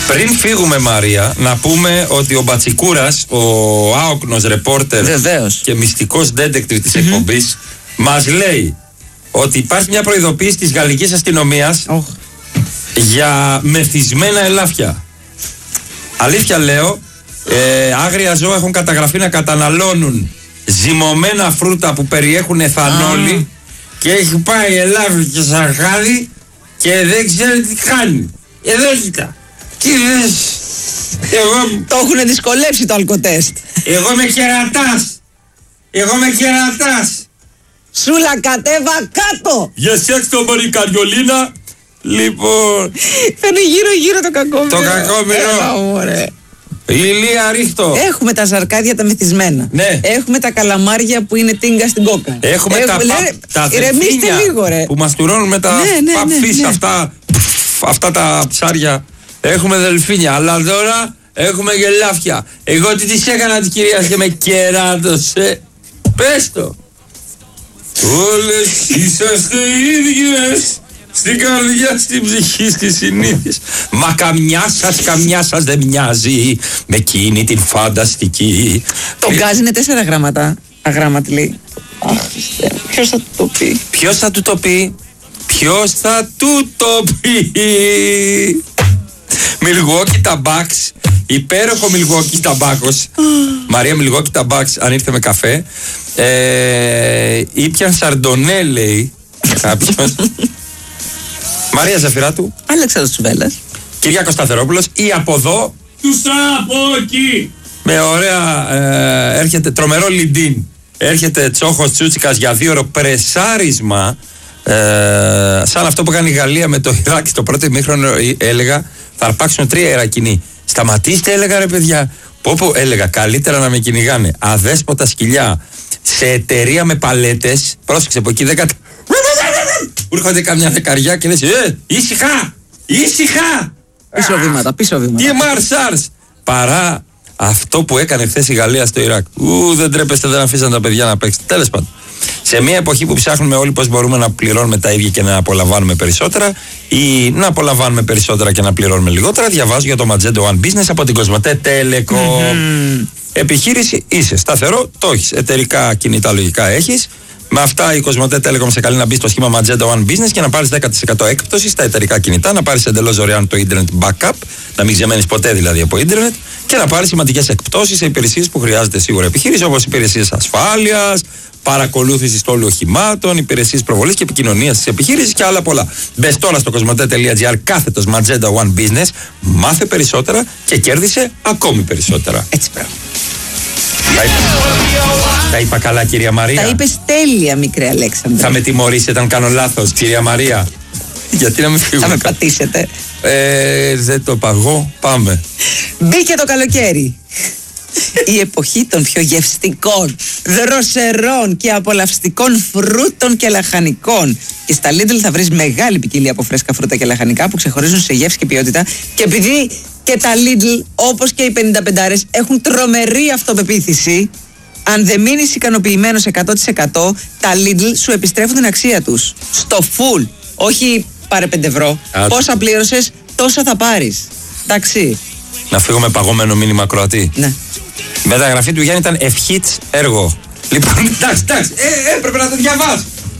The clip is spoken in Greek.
Πριν φύγουμε, Μαρία, να πούμε ότι ο Μπατσικούρας, ο άοκνος ρεπόρτερ και μυστικός detective της εκπομπής, μας λέει ότι υπάρχει μια προειδοποίηση της γαλλικής αστυνομίας για μεθυσμένα ελάφια. Αλήθεια λέω, άγρια ζώα έχουν καταγραφεί να καταναλώνουν ζυμωμένα φρούτα που περιέχουν εθανόλη και έχει πάει ελάφι και σαρχάδι και δεν ξέρει τι κάνει. Εδώ κοίτα. Τι δες. Το έχουν δυσκολεύσει το αλκοτέστ. Εγώ είμαι κερατάς. Σούλα κατέβα κάτω. Για σεξ το Μαρικαριολίνα. Λοιπόν. Φαίνεται γύρω το κακόμοιρο. Το κακόμοιρο. Ηλία ρίχτω. Έχουμε τα ζαρκάδια τα μεθυσμένα. Ναι. Έχουμε τα καλαμάρια που είναι τίνγκα στην κόκα. Έχουμε τα δελφίνια που μαστουρώνουν με τα παπφίς αυτά τα ψάρια. Έχουμε δελφίνια. Αλλά τώρα έχουμε γελάφια. Εγώ τι της έκανα της κυρίας και με κεράτωσε. Πες το. Όλες είσαστε ίδιες. Στην καρδιά, στην ψυχή, στις συνήθειες. Μα καμιά σας δεν μοιάζει με εκείνη την φανταστική. Το γκάζ είναι 4 γράμματα. Αγράμματη λέει. Ποιος θα του το πει. Ποιος θα του το πει. Milwaukee Tabacs. Υπέροχο Milwaukee Tabacos. Μαρία Milwaukee Tabacs, αν ήρθε με καφέ. Ήπιαν σαρντονέ, λέει κάποιος. Μαρία Ζαφυράτου. Αλέξανδρος Τσουβέλλας. Κυριάκος Σταθερόπουλος. Ή από εδώ. Τους από εκεί. Με ωραία. Έρχεται τρομερό λιντίν. Έρχεται Τσόχος Τσούτσικας για 2 ώρο πρεσάρισμα. Σαν αυτό που κάνει η Γαλλία με το Ιράκ στο πρώτο ημίχρονο. Έλεγα θα αρπάξουν 3 Ιρακινοί. Σταματήστε, έλεγα, ρε παιδιά. Πω έλεγα, καλύτερα να με κυνηγάνε αδέσποτα σκυλιά σε εταιρεία με παλέτες. Πρόσεξε από εκεί 10. Έρχονται καμιά δεκαριά και λες ήσυχα. Πίσω βήματα. Τι μαρσάρς. Παρά αυτό που έκανε χθες η Γαλλία στο Ιράκ. Δεν τρέπεστε, δεν αφήσαν τα παιδιά να παίξουν. Τέλος πάντων. Σε μια εποχή που ψάχνουμε όλοι πώς μπορούμε να πληρώνουμε τα ίδια και να απολαμβάνουμε περισσότερα, ή να απολαμβάνουμε περισσότερα και να πληρώνουμε λιγότερα, διαβάζω για το Magento One Business από την Κοσμοτέ Telecom. Επιχείρηση είσαι σταθερό, το έχεις. Εταιρικά κινητά λογικά έχεις. Με αυτά η Κοσμοτέ Telecom σε καλεί να μπει στο σχήμα Magento One Business και να πάρεις 10% έκπτωση στα εταιρικά κινητά, να πάρεις εντελώς δωρεάν το Internet Backup, να μην ξεμένεις ποτέ δηλαδή από Internet, και να πάρεις σημαντικές εκπτώσεις σε υπηρεσίες που χρειάζεται σίγουρα επιχείρηση, όπως υπηρεσίες ασφάλειας, παρακολούθησης τόλου οχημάτων, υπηρεσίες προβολής και επικοινωνίας της επιχείρησης και άλλα πολλά. Μπες τώρα στο κοσμοτέ.gr Magento One Business, μάθε περισσότερα και κέρδισε ακόμη περισσότερα. Έτσι πράγμα. Τα είπα καλά, κυρία Μαρία. Τα είπες τέλεια, μικρέ Αλέξανδρε. Θα με τιμωρήσετε αν κάνω λάθος, κυρία Μαρία. Γιατί να με φύγουμε. Θα με πατήσετε. Δεν το παγώ. Πάμε. Μπήκε το καλοκαίρι. Η εποχή των πιο γευστικών, δροσερών και απολαυστικών φρούτων και λαχανικών. Και στα Lidl θα βρεις μεγάλη ποικιλία από φρέσκα φρούτα και λαχανικά που ξεχωρίζουν σε γεύση και ποιότητα. Και επειδή και τα Lidl, όπως και οι 55άρες, έχουν τρομερή αυτοπεποίθηση, αν δεν μείνεις ικανοποιημένος 100%, τα Lidl σου επιστρέφουν την αξία τους. Στο full. Όχι πάρε 5 ευρώ. Πόσα πλήρωσες, τόσα θα πάρεις. Εντάξει. Να φύγουμε παγωμένο μήνυμα Κροατή. Ναι. Η μεταγραφή του Γιάννη ήταν ευχήτς έργο. Λοιπόν, εντάξει, έπρεπε να το διαβάσω.